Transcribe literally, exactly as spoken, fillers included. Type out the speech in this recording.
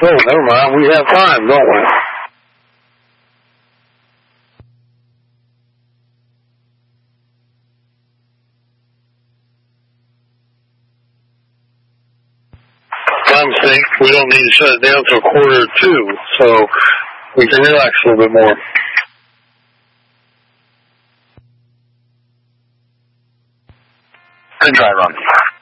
Oh, never mind. We have time, don't we? My mistake. We don't need to shut it down till quarter two, so we can relax a little bit more. Good try, Ron.